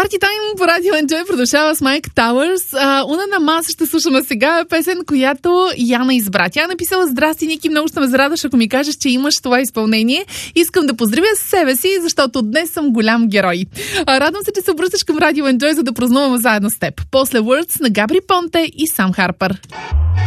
Парти тайм по Радио Enjoy продължава с Майк Тауърс. Уна на маса ще слушаме сега песен, която Яна избра. Тя е написала: "Здрасти, Ники, много ще ме зарадваш, ако ми кажеш, че имаш това изпълнение. Искам да поздравя себе си, защото днес съм голям герой." Радвам се, че се обръщаш към Радио Enjoy, за да празнуваме заедно с теб. После Words на Габри Понте и Сам Харпър.